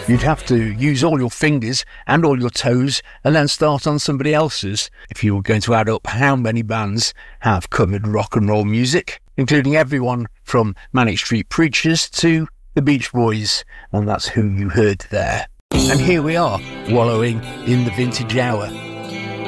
You'd have to use all your fingers and all your toes and then start on somebody else's if you were going to add up how many bands have covered rock and roll music, including everyone from Manic Street Preachers to the Beach Boys, and that's who you heard there. And here we are, wallowing in the vintage hour.